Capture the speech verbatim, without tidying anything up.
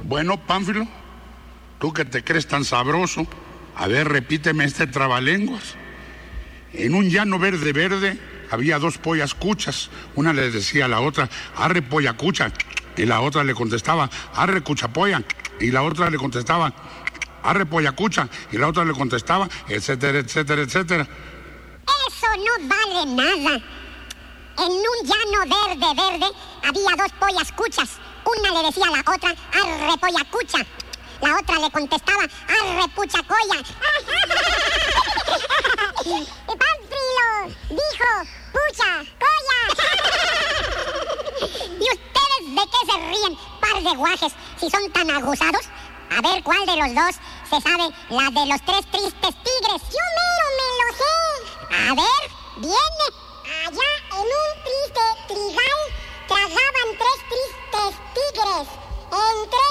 Bueno, Pánfilo, tú que te crees tan sabroso, a ver, repíteme este trabalenguas. En un llano verde verde había dos pollas cuchas. Una le decía a la otra, arre polla cucha, y la otra le contestaba, arre cuchapolla, y la otra le contestaba, arre polla cucha, y la otra le contestaba, etcétera, etcétera, etcétera. Eso no vale nada. En un llano verde verde había dos pollas cuchas. Una le decía a la otra, arre polla cucha. La otra le contestaba, arre pucha colla. Pánfilo dijo, pucha colla. ¿Y ustedes de qué se ríen, par de guajes, si son tan aguzados? A ver cuál de los dos se sabe la de los tres tristes tigres. Yo mero me lo sé. A ver, viene. Allá en un triste trigal tragaban tres tristes tigres. Entre